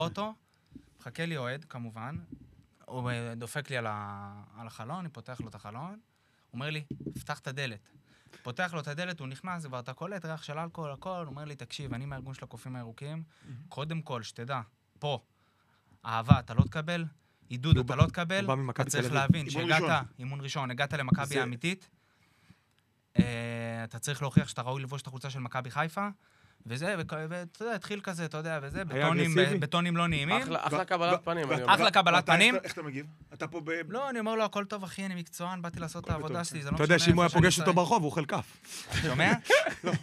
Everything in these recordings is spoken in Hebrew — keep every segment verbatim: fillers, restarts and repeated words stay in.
אוטו, מחכה לי אוהד, כמובן, הוא דופק לי על החלון, אני פותח לו את החלון, הוא אומר לי, פתח את הדלת. פותח לו את הדלת, הוא נכנס, ואתה קולט, ריח של אלכוהול, הכל, הוא אומר לי, תקשיב, אני מהארגון של הקופים הירוקים, קודם כל, שתדע, פה, אהבה, אתה לא תקבל, עידוד, אתה לא תקבל, אתה צריך להבין שהגעת, אימון ראשון, הגעת למכבי האמיתית, אתה צריך להוכיח שאתה ראוי לבוש את החולצה של מכבי חיפה, וזה, ואתה יודע, התחיל כזה, אתה יודע, וזה, בטונים לא נעימים. אחלה קבלת פנים. אחלה קבלת פנים. איך אתה מגיב? אתה פה ב... לא, אני אומר לו, הכל טוב, אחי, אני מקצוען, באתי לעשות את העבודה שלי, זה לא משנה. אתה יודע שאם הוא היה פוגש אותו ברחוב, הוא אוכל כף. שומע? לא.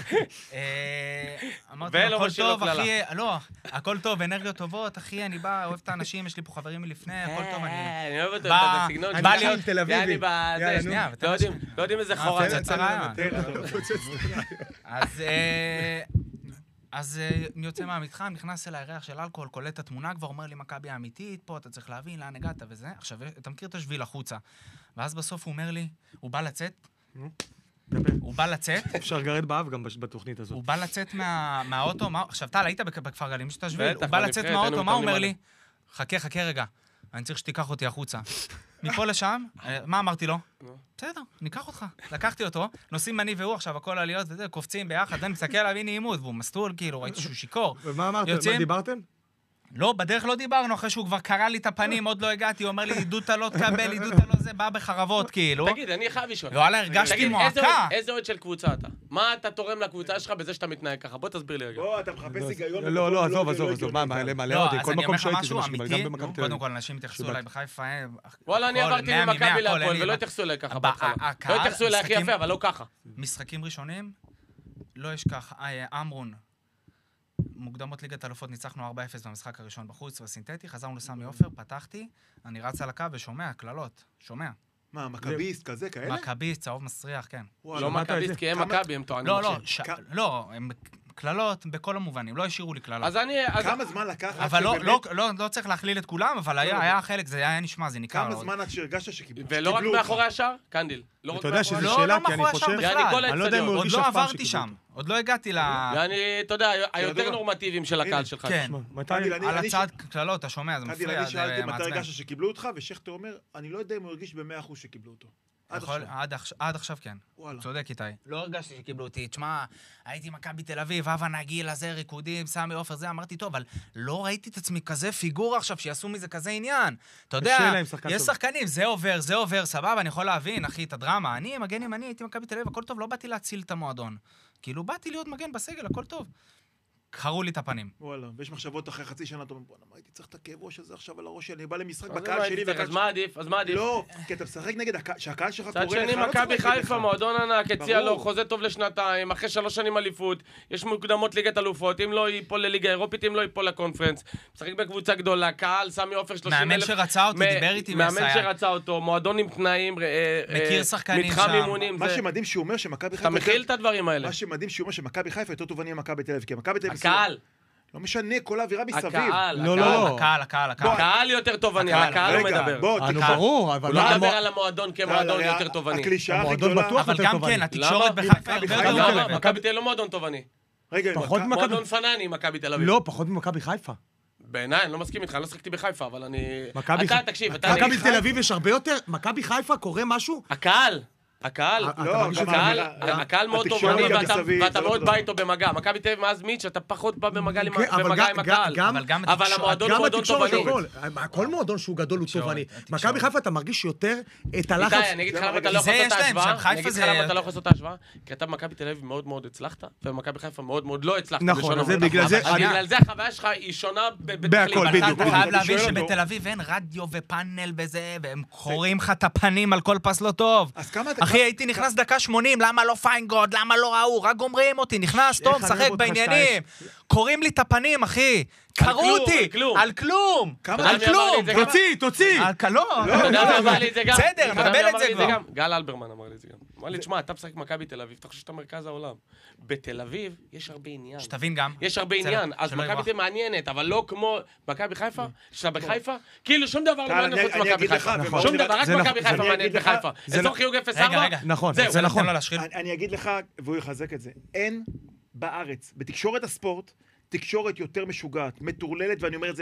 אמרתי לו, הכל טוב, אחי, לא, הכל טוב, אנרגיות טובות, אחי, אני בא, אוהב את האנשים, יש לי פה חברים מלפני, הכל טוב, אני... אני אוהב אותו, את הסגנון. בא להיות תל אביבי. לא יודעים איזה חורה. אז... אז אני יוצא מהמתחם, נכנס אליי ריח של אלכוהול, קולט את התמונה, כבר אומר לי, מכבי האמיתית, פה אתה צריך להבין לאן הגעת וזה. עכשיו, אתה מכיר את השביל החוצה. ואז בסוף הוא אומר לי, הוא בא לצאת, הוא בא לצאת. אפשר גרד באב גם בתוכנית הזאת. הוא בא לצאת מהאוטו, עכשיו, טל, היית בכפר גלים שאתה שביל, הוא בא לצאת מהאוטו, מה הוא אומר לי? חכה, חכה רגע, אני צריך שתיקח אותי החוצה. מפה לשם, מה אמרתי לו? בסדר, ניקח אותך. לקחתי אותו, נוסעים אני והוא עכשיו, הכל עליות וזה, קופצים ביחד, אני מסתכל עליו, הנה עימות, והוא מסטול, כאילו, ראיתי שהוא שיקור. ומה אמרת? מה דיברתם? לא, בדרך לא דיברנו, אחרי שהוא כבר קרא לי את הפנים, עוד לא הגעתי, הוא אומר לי, עידוד אתה לא תקבל, עידוד אתה לא זה, בא בחרבות, כאילו. תגיד, אני חייב לשאול. וואלה, הרגשתי מועקה. איזה אוהד של קבוצה אתה? מה אתה תורם לקבוצה שלך בזה שאתה מתנהג ככה? בוא תסביר לי רגע. בוא, אתה מחפש היגיון. לא, לא, עזוב, עזוב, עזוב, מה, מלא אותי, כל מקום שהייתי זה משקיעים, גם במכבי תל אביב. קודם כל, אנשים התייחסו אליי בחיפה, וואלה, אני עברתי ממכבי להפועל ולא התייחסו אליי ככה בהתחלה. לא התייחסו אליי הכי יפה, אבל לא ככה. משחקים ראשונים, לא אשכח, אמרון. מוקדמות ליגת האלופות ניצחנו ארבע אפס במשחק הראשון בחוץ בסינתטי, חזרנו לסמי עופר, פתחתי, אני רץ על הקו ושומע, קללות, שומע. מה, מכביסט כזה, כאלה? מכביסט, צהוב מסריח, כן. לא מכביסט, כי הם מכבי, הם טוענים. לא, לא, לא, הם קללות בכל המובנים, לא השאירו לי קללות. אז אני... כמה זמן לקח? אבל לא צריך להכליל את כולם, אבל היה חלק, זה היה נשמע, זה ניכר. כמה זמן עד שהרגשת שקיבלו? ולא רק מאחורי השאר, קנדיל. אתה יודע שזו שאלה, כי אני חושב... אני לא יודע אם הוא עוד הרגיש לא אף פעם עברתי שם, עוד לא הגעתי ל... ואני, אתה יודע, היותר נורמטיביים של הקהל שלך. כן, על הצד קללות, אתה שומע, זה מפריע, אני שאלתי מתי הרגשת שקיבלו אותך, ושכטר אומר, אני לא יודע אם הוא הרגיש ב-מאה אחוז שקיבלו אותו. עד עכשיו כן, צודק איתי. לא הרגשתי שקיבלו אותי, תשמע, הייתי מכבי תל אביב, אבא נגיל, הזה, ריקודים, סמי עופר, זה, אמרתי, טוב, אבל לא ראיתי את עצמי כזה פיגורה עכשיו, שיעשו מזה כזה עניין. אתה יודע, יש שחקנים, זה עובר, זה עובר, סבבה, אני יכול להבין, אחי, את הדרמה. אני, מגן ימני, הייתי מכבי תל אביב, הכל טוב, לא באתי להציל את המועדון. כאילו, באתי להיות מגן בסגל, הכל טוב. קראו לי את הפנים. וואלה, ויש מחשבות אחרי חצי שנה, אתה אומר, בוא, הייתי צריך את הכאב ראש הזה עכשיו על הראש שלי, אני בא למשחק בקהל שלי, אז מה עדיף? אז מה עדיף? לא, כי אתה משחק נגד שהקהל שלך קורא לך, צד שני, מכבי חיפה, מועדון ענק, הציע לו חוזה טוב לשנתיים, אחרי שלוש שנים אליפות, יש מוקדמות ליגת אלופות, אם לא ייפול לליגה אירופית, אם לא ייפול לקונפרנס, משחק בקבוצה גדולה, קהל, סמי עופר שלושים אלף. מאמן שרצה אותי, דיבר איתי מאמן שרצה אותו, מועדון עם תנאים, מכיר שחקנים מתחם שם. אימונים. מה שמדהים שהוא אומר שמכבי חיפה, אתה מכיל את הדברים האלה. מה שמדהים שהוא אומר שמכבי חיפה יותר טובה ממכבי תל אביב, כי מכבי תל אביב הקהל. לא משנה, כל האווירה מסביב. הקהל, לא, לא. הקהל, הקהל, הקהל. הקהל יותר תובעני, הקהל הוא מדבר. אנו ברור, אבל... הוא לא מדבר על המועדון כמועדון יותר תובעני. הקלישה הכי המועדון גדולה. בטוח אבל יותר גם תובעני. כן, התקשורת בחיפה הרבה יותר למה? טובה. מכבי תל אביב לא מועדון תובעני. רגע, פחות ממכבי... מועדון פנני, מכבי תל אביב. לא, פחות ממכבי חיפה. בעיניי, אני לא מסכים איתך, אני לא שחקתי בחיפה, אבל אני... אתה, תקשיב, אתה... מכבי תל אביב יש הרבה יותר... מכבי חיפה קורה משהו? הקהל. הקהל, הקהל מאוד טובעני ואתה מאוד בא איתו במגע. מכבי תל אביב מאז מיץ' אתה פחות בא במגע עם הקהל. אבל המועדון הוא מועדון טובעני. כל מועדון שהוא גדול הוא טובעני. מכבי חיפה אתה מרגיש יותר את הלחץ. איתי, אני אגיד לך למה אתה לא יכול לעשות את ההשוואה. אני אגיד לך למה אתה לא יכול לעשות את ההשוואה. כי אתה במכבי תל אביב מאוד מאוד הצלחת, ובמכבי חיפה מאוד מאוד לא הצלחת. נכון, אז בגלל זה... בגלל זה החוויה שלך היא שונה בהכל, בדיוק. אתה חייב להבין שבתל אביב אין רדיו ופאנל וזה, והם קוראים לך את הפנים על כל פס לא טוב. אחי, הייתי נכנס דקה שמונים, למה לא פיינגוד, למה לא ראו, רק גומרים אותי, נכנס, טוב, שחק בעניינים. קוראים לי את הפנים, אחי. קראו אותי, על כלום, על כלום. תוציא, תוציא. לא, אתה יודע מי אמר לי את זה גם? בסדר, מקבל את זה כבר. גל אלברמן אמר לי את זה גם. אמר לי, תשמע, אתה משחק מכבי תל אביב, אתה חושב שאתה מרכז העולם. בתל אביב יש הרבה עניין. שתבין גם. יש הרבה עניין, אז מכבי תל אביב מעניינת, אבל לא כמו מכבי חיפה, שאתה בחיפה, כאילו שום דבר לא מעניין חוץ מכבי חיפה. שום דבר, רק מכבי חיפה מעניינת בחיפה. אזור חיוג אפס ארבע. נכון, זה נכון. אני אגיד לך, והוא יחזק את זה, אין בארץ, בתקשורת הספורט, תקשורת יותר משוגעת, מטורללת, ואני אומר את זה